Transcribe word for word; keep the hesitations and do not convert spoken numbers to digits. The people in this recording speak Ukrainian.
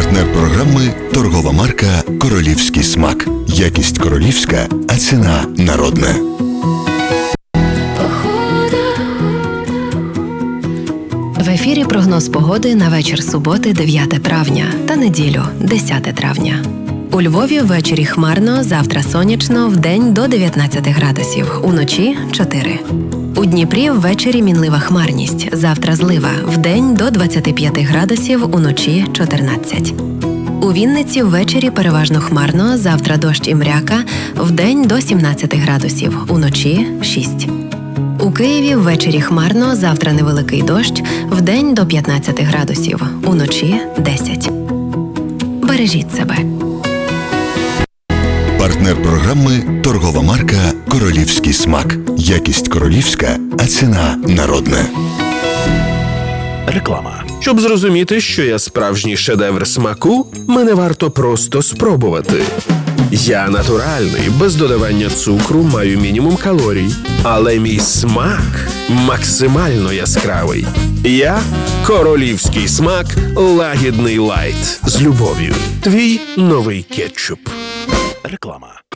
Партнер програми – торгова марка «Королівський смак». Якість королівська, а ціна народна. В ефірі прогноз погоди на вечір суботи, дев'яте травня та неділю, десяте травня. У Львові ввечері хмарно, завтра сонячно, вдень до дев'ятнадцяти градусів, уночі – чотири. У Дніпрі ввечері мінлива хмарність, завтра злива, вдень до двадцяти п'яти градусів, уночі – чотирнадцять. У Вінниці ввечері переважно хмарно, завтра дощ і мряка, вдень до сімнадцяти градусів, уночі – шість. У Києві ввечері хмарно, завтра невеликий дощ, вдень до п'ятнадцяти градусів, уночі – десять. Бережіть себе. Партнер програми – торгова марка «Королівський смак». Якість королівська, а ціна народна. Реклама. Щоб зрозуміти, що я справжній шедевр смаку, мене варто просто спробувати. Я натуральний, без додавання цукру, маю мінімум калорій. Але мій смак максимально яскравий. Я – королівський смак лагідний лайт. З любов'ю. Твій новий кетчуп. Реклама.